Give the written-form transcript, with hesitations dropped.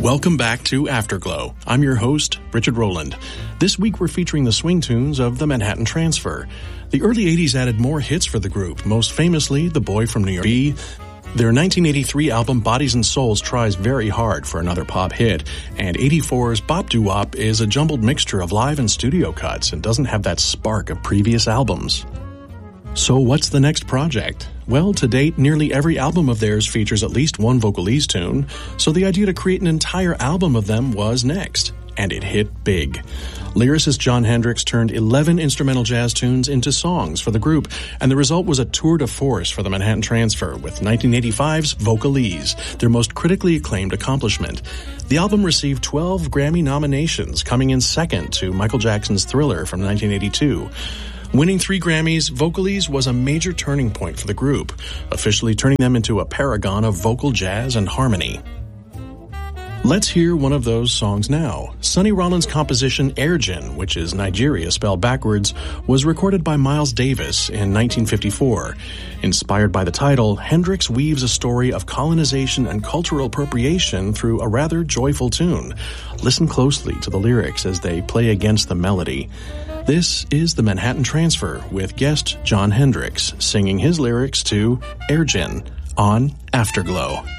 Welcome back to Afterglow. I'm your host, Richard Rowland. This week we're featuring the swing tunes of the Manhattan Transfer. The early 80s added more hits for the group, most famously The Boy from New York. Their 1983 album Bodies and Souls tries very hard for another pop hit, and 84's Bop Doo Wop is a jumbled mixture of live and studio cuts and doesn't have that spark of previous albums. So what's the next project? Well, to date, nearly every album of theirs features at least one vocalese tune, so the idea to create an entire album of them was next, and it hit big. Lyricist Jon Hendricks turned 11 instrumental jazz tunes into songs for the group, and the result was a tour de force for the Manhattan Transfer with 1985's Vocalese, their most critically acclaimed accomplishment. The album received 12 Grammy nominations, coming in second to Michael Jackson's Thriller from 1982. Winning 3 Grammys, Vocalese was a major turning point for the group, officially turning them into a paragon of vocal jazz and harmony. Let's hear one of those songs now. Sonny Rollins' composition Airjin, which is Nigeria spelled backwards, was recorded by Miles Davis in 1954. Inspired by the title, Hendricks weaves a story of colonization and cultural appropriation through a rather joyful tune. Listen closely to the lyrics as they play against the melody. This is the Manhattan Transfer with guest Jon Hendricks singing his lyrics to Airjin on Afterglow.